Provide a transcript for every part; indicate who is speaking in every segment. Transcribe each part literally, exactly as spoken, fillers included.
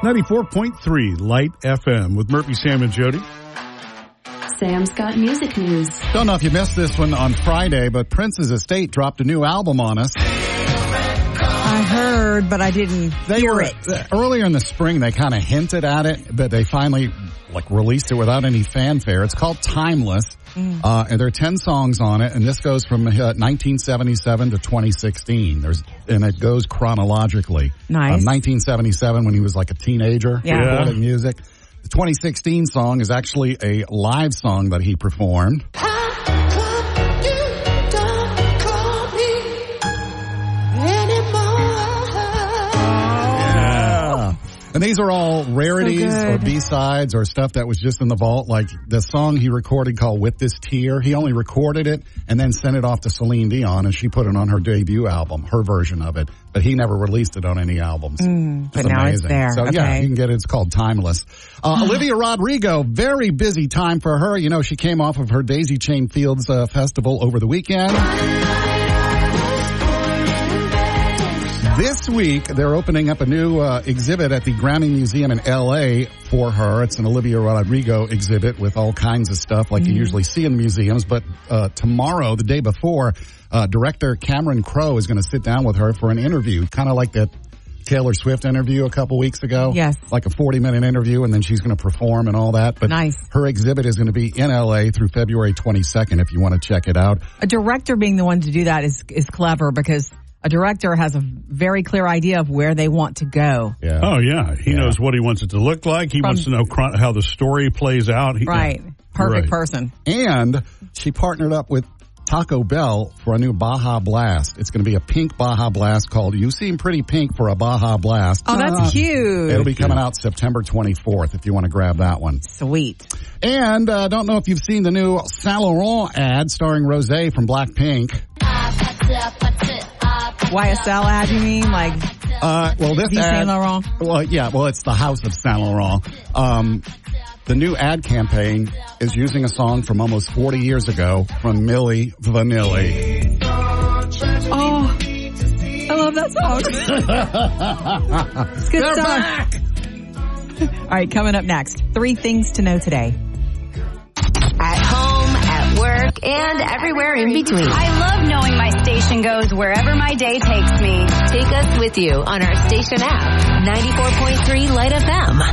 Speaker 1: ninety-four point three Light F M with Murphy, Sam, and Jody.
Speaker 2: Sam's got music news.
Speaker 3: Don't know if you missed this one on Friday, but Prince's estate dropped a new album on us.
Speaker 4: I heard, but I didn't
Speaker 3: They
Speaker 4: hear
Speaker 3: were,
Speaker 4: it.
Speaker 3: uh, earlier in the spring, they kind of hinted at it, but they finally like released it without any fanfare. It's called Timeless, mm. uh, and there are ten songs on it, and this goes from uh, nineteen seventy-seven to twenty sixteen. There's and it goes chronologically.
Speaker 4: Nice.
Speaker 3: Um, nineteen seventy-seven, when he was like a teenager,
Speaker 4: yeah.
Speaker 3: recording music. The twenty sixteen song is actually a live song that he performed. And these are all rarities
Speaker 4: So
Speaker 3: or B-sides or stuff that was just in the vault. Like the song he recorded called With This Tear, he only recorded it and then sent it off to Celine Dion, and she put it on her debut album, her version of it. But he never released it on any albums.
Speaker 4: Mm, but now it's there.
Speaker 3: So
Speaker 4: okay.
Speaker 3: yeah, you can get it. It's called Timeless. Uh, Olivia Rodrigo, very busy time for her. You know, she came off of her Daisy Chain Fields uh, festival over the weekend. This week, they're opening up a new uh, exhibit at the Grammy Museum in L A for her. It's an Olivia Rodrigo exhibit with all kinds of stuff like mm-hmm. you usually see in museums. But uh, tomorrow, the day before, uh, director Cameron Crowe is going to sit down with her for an interview, kind of like that Taylor Swift interview a couple weeks ago.
Speaker 4: Yes.
Speaker 3: Like a forty-minute interview, and then she's going to perform and all that. But
Speaker 4: nice.
Speaker 3: Her exhibit is going to be in L A through February twenty-second if you want to check it out.
Speaker 4: A director being the one to do that is is clever because a director has a very clear idea of where they want to go.
Speaker 1: Yeah. Oh, yeah. He yeah. knows what he wants it to look like. He From, wants to know cr- how the story plays out. He,
Speaker 4: right.
Speaker 1: Yeah.
Speaker 4: Perfect
Speaker 1: right.
Speaker 4: person.
Speaker 3: And she partnered up with Taco Bell for a new Baja Blast. It's going to be a pink Baja Blast called You Seem Pretty Pink for a Baja Blast.
Speaker 4: Oh, that's uh, cute.
Speaker 3: It'll be coming out September twenty-fourth if you want to grab that one.
Speaker 4: Sweet.
Speaker 3: And I uh, don't know if you've seen the new Saint Laurent ad starring Rosé from Blackpink.
Speaker 4: Y S L ad, you mean? Like,
Speaker 3: uh, well, this ad,
Speaker 4: Saint Laurent?
Speaker 3: Well, yeah, well, it's the house of Saint Laurent. Um, the new ad campaign is using a song from almost forty years ago from Milli Vanilli.
Speaker 4: Oh, I love that song. It's good
Speaker 3: They're
Speaker 4: stuff.
Speaker 3: Back.
Speaker 4: All right, coming up next, three things to know today.
Speaker 5: At home, at work, and everywhere in between.
Speaker 6: I love knowing my station goes wherever my day takes me.
Speaker 5: Take us with you on our station app, ninety-four point three Light F M.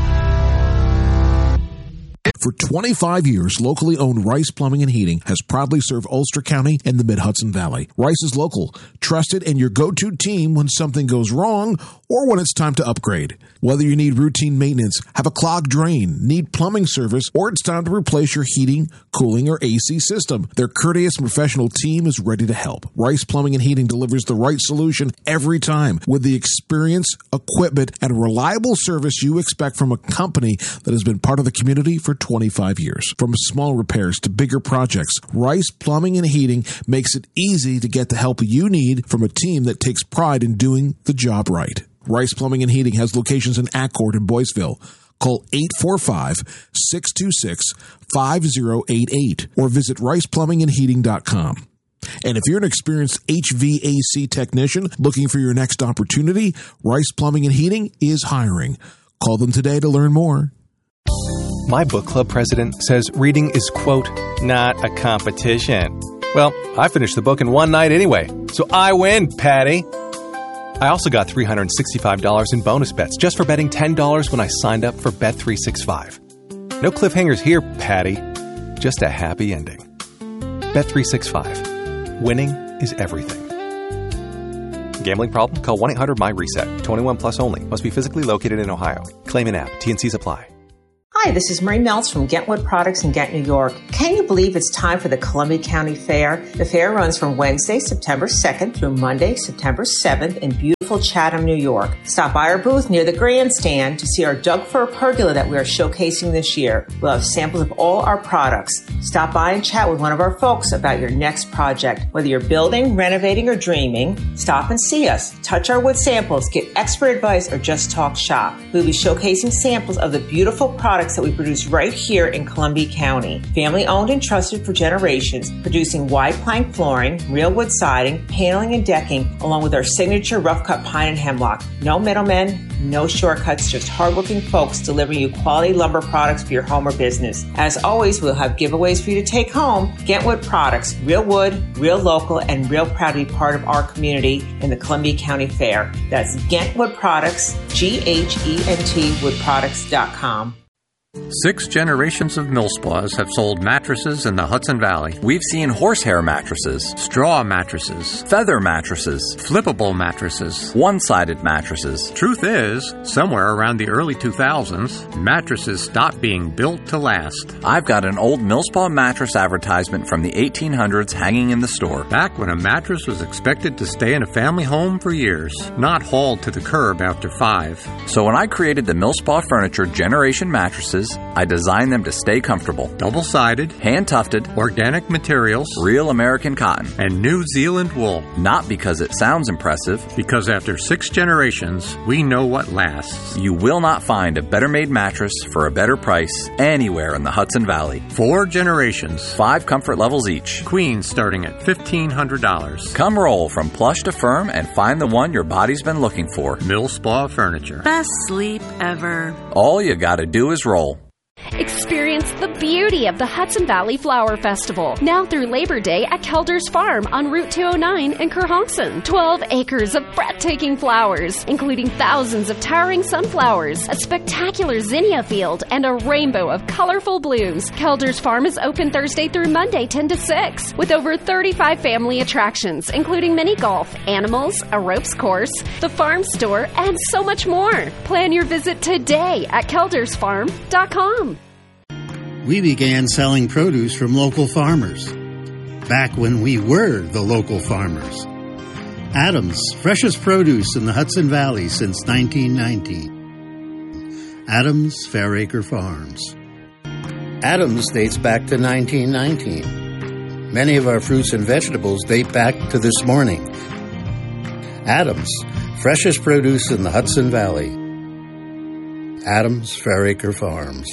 Speaker 7: For twenty-five years, locally owned Rice Plumbing and Heating has proudly served Ulster County and the Mid-Hudson Valley. Rice is local, trusted, and your go-to team when something goes wrong or when it's time to upgrade. Whether you need routine maintenance, have a clogged drain, need plumbing service, or it's time to replace your heating, cooling, or A C system, their courteous and professional team is ready to help. Rice Plumbing and Heating delivers the right solution every time with the experience, equipment, and reliable service you expect from a company that has been part of the community for twenty-five years. From small repairs to bigger projects, Rice Plumbing and Heating makes it easy to get the help you need from a team that takes pride in doing the job right. Rice Plumbing and Heating has locations in Accord and Boyceville. Call eight four five, six two six, five zero eight eight or visit rice plumbing and heating dot com. And if you're an experienced H V A C technician looking for your next opportunity, Rice Plumbing and Heating is hiring. Call them today to learn more.
Speaker 8: My book club president says reading is, quote, not a competition. Well, I finished the book in one night anyway, so I win, Patty. I also got three hundred sixty-five dollars in bonus bets just for betting ten dollars when I signed up for Bet three sixty-five. No cliffhangers here, Patty. Just a happy ending. Bet three sixty-five. Winning is everything. Gambling problem? Call one eight hundred my reset. twenty-one plus only. Must be physically located in Ohio. Claim in app. T N Cs apply.
Speaker 9: Hi, this is Marie Meltz from Gentwood Products in Ghent, New York. Can you believe it's time for the Columbia County Fair? The fair runs from Wednesday, September second through Monday, September seventh in beautiful Chatham, New York. Stop by our booth near the grandstand to see our Doug Fir pergola that we are showcasing this year. We'll have samples of all our products. Stop by and chat with one of our folks about your next project. Whether you're building, renovating, or dreaming, stop and see us. Touch our wood samples, get expert advice, or just talk shop. We'll be showcasing samples of the beautiful products products that we produce right here in Columbia County. Family owned and trusted for generations, producing wide plank flooring, real wood siding, paneling and decking, along with our signature rough cut pine and hemlock. No middlemen, no shortcuts, just hardworking folks delivering you quality lumber products for your home or business. As always, we'll have giveaways for you to take home. Gentwood Products, real wood, real local, and real proud to be part of our community in the Columbia County Fair. That's Gentwood Products, G H E N T wood products dot com.
Speaker 10: Six generations of Millspaws have sold mattresses in the Hudson Valley.
Speaker 11: We've seen horsehair mattresses,
Speaker 10: straw mattresses,
Speaker 11: feather mattresses,
Speaker 10: flippable mattresses,
Speaker 11: one-sided mattresses.
Speaker 10: Truth is, somewhere around the early two thousands, mattresses stopped being built to last.
Speaker 11: I've got an old Millspaw mattress advertisement from the eighteen hundreds hanging in the store.
Speaker 10: Back when a mattress was expected to stay in a family home for years, not hauled to the curb after five.
Speaker 11: So when I created the Millspaw Furniture Generation mattresses, I designed them to stay comfortable.
Speaker 10: Double-sided,
Speaker 11: hand-tufted,
Speaker 10: organic materials,
Speaker 11: real American cotton,
Speaker 10: and New Zealand wool.
Speaker 11: Not because it sounds impressive.
Speaker 10: Because after six generations, we know what lasts.
Speaker 11: You will not find a better-made mattress for a better price anywhere in the Hudson Valley.
Speaker 10: Four generations.
Speaker 11: Five comfort levels each.
Speaker 10: Queen starting at fifteen hundred dollars.
Speaker 11: Come roll from plush to firm and find the one your body's been looking for.
Speaker 10: Millspaw Furniture.
Speaker 12: Best sleep ever.
Speaker 11: All you gotta do is roll.
Speaker 13: Experience the beauty of the Hudson Valley Flower Festival, now through Labor Day at Kelder's Farm on Route two oh nine in Kerhonkson. twelve acres of breathtaking flowers, including thousands of towering sunflowers, a spectacular zinnia field, and a rainbow of colorful blooms. Kelder's Farm is open Thursday through Monday, ten to six, with over thirty-five family attractions, including mini golf, animals, a ropes course, the farm store, and so much more. Plan your visit today at kelders farm dot com.
Speaker 14: We began selling produce from local farmers, back when we were the local farmers. Adams, freshest produce in the Hudson Valley since nineteen nineteen. Adams Fairacre Farms. Adams dates back to nineteen nineteen. Many of our fruits and vegetables date back to this morning. Adams, freshest produce in the Hudson Valley. Adams Fairacre Farms.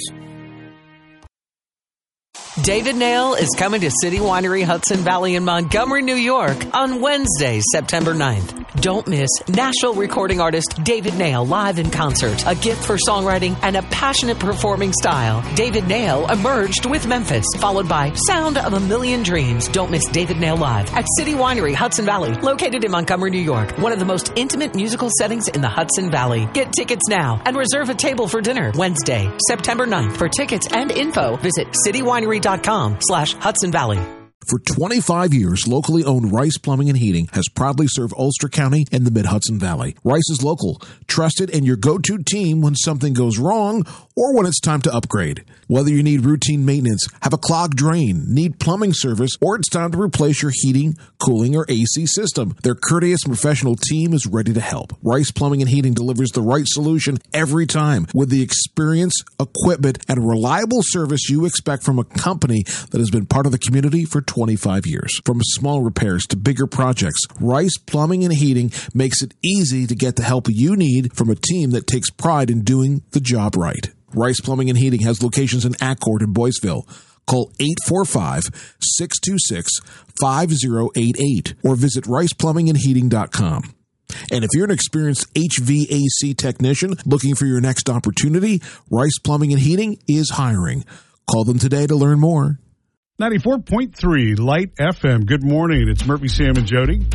Speaker 15: David Nail is coming to City Winery Hudson Valley in Montgomery, New York on Wednesday, September ninth. Don't miss Nashville recording artist David Nail live in concert, a gift for songwriting and a passionate performing style. David Nail emerged with Memphis, followed by Sound of a Million Dreams. Don't miss David Nail live at City Winery Hudson Valley, located in Montgomery, New York, one of the most intimate musical settings in the Hudson Valley. Get tickets now and reserve a table for dinner Wednesday, September ninth. For tickets and info, visit citywinery.com slash Hudson Valley.
Speaker 7: For twenty-five years, locally owned Rice Plumbing and Heating has proudly served Ulster County and the Mid-Hudson Valley. Rice is local, trusted, and your go-to team when something goes wrong or when it's time to upgrade. Whether you need routine maintenance, have a clogged drain, need plumbing service, or it's time to replace your heating, cooling, or A C system, their courteous and professional team is ready to help. Rice Plumbing and Heating delivers the right solution every time with the experience, equipment, and reliable service you expect from a company that has been part of the community for twenty-five years. From small repairs to bigger projects, Rice Plumbing and Heating makes it easy to get the help you need from a team that takes pride in doing the job right. Rice Plumbing and Heating has locations in Accord and Boyceville. Call eight four five, six two six, five zero eight eight or visit rice plumbing and heating dot com. And if you're an experienced H V A C technician looking for your next opportunity, Rice Plumbing and Heating is hiring. Call them today to learn more.
Speaker 1: ninety-four point three Light F M. Good morning. It's Murphy, Sam, and Jody.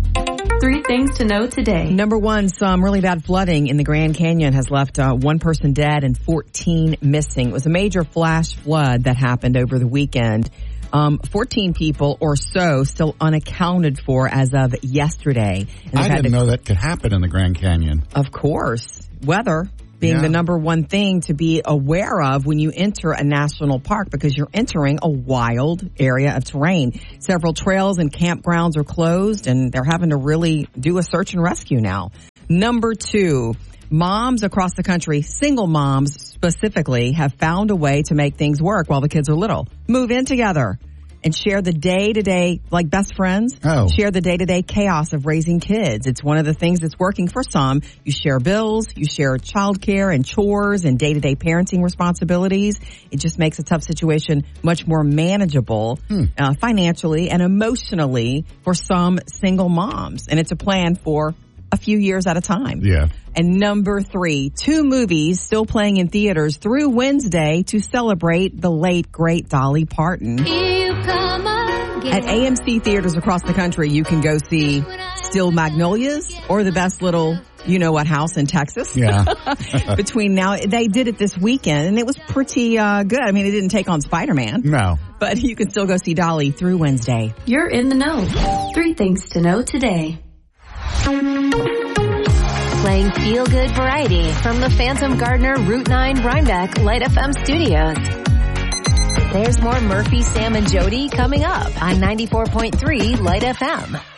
Speaker 2: Three things to know today.
Speaker 4: Number one, some really bad flooding in the Grand Canyon has left uh, one person dead and fourteen missing. It was a major flash flood that happened over the weekend. Um, fourteen people or so still unaccounted for as of yesterday. And
Speaker 3: I didn't
Speaker 4: to,
Speaker 3: know that could happen in the Grand Canyon.
Speaker 4: Of course. Weather being
Speaker 3: yeah.
Speaker 4: the number one thing to be aware of when you enter a national park, because you're entering a wild area of terrain. Several trails and campgrounds are closed, and they're having to really do a search and rescue now. Number two, moms across the country, single moms specifically, have found a way to make things work while the kids are little. Move in together. and share the day-to-day, like best friends,
Speaker 3: oh.
Speaker 4: share the day-to-day chaos of raising kids. It's one of the things that's working for some. You share bills, you share childcare and chores and day-to-day parenting responsibilities. It just makes a tough situation much more manageable hmm. uh, financially and emotionally for some single moms. And it's a plan for a few years at a time.
Speaker 3: Yeah.
Speaker 4: And number three, two movies still playing in theaters through Wednesday to celebrate the late, great Dolly Parton. At A M C theaters across the country, you can go see Steel Magnolias or The Best Little You-Know-What House in Texas.
Speaker 3: Yeah.
Speaker 4: Between now, they did it this weekend, and it was pretty uh, good. I mean, it didn't take on Spider-Man.
Speaker 3: No.
Speaker 4: But you can still go see Dolly through Wednesday.
Speaker 2: You're in the know. Three things to know today.
Speaker 5: Playing feel-good variety from the Phantom Gardener Route nine Rhinebeck Light F M studios. There's more Murphy, Sam, and Jody coming up on ninety-four point three Light F M.